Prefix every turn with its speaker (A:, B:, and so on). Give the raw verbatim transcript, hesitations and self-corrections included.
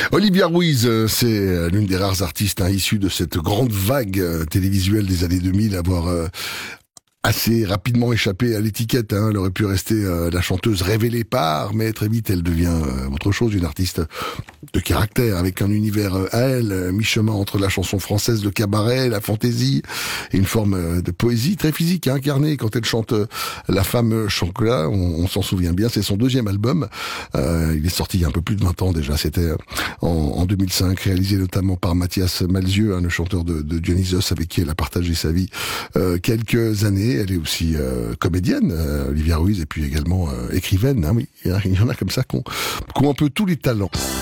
A: Olivia Ruiz, euh, c'est l'une des rares artistes hein, issus de cette grande vague euh, télévisuelle des années deux mille à avoir euh, assez rapidement échappé à l'étiquette. Hein. Elle aurait pu rester euh, la chanteuse révélée par, mais très vite elle devient euh, autre chose, une artiste de caractère, avec un univers euh, à elle, euh, mi-chemin entre la chanson française, le cabaret, la fantaisie, et une forme euh, de poésie très physique, hein, incarnée quand elle chante euh, La femme chocolat, on, on s'en souvient bien, c'est son deuxième album, euh, il est sorti il y a un peu plus de vingt ans déjà, c'était en, en deux mille cinq, réalisé notamment par Mathias Malzieu, hein, le chanteur de, de Dionysos, avec qui elle a partagé sa vie euh, quelques années. Elle est aussi euh, comédienne, euh, Olivia Ruiz, et puis également euh, écrivaine. Hein, oui, il y en a comme ça qui ont, qui ont un peu tous les talents.